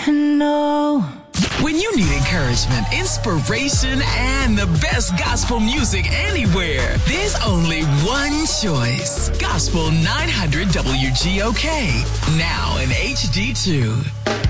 know. When you need encouragement, inspiration, and the best gospel music anywhere, there's only one choice. Gospel 900 WGOK, now in HD2.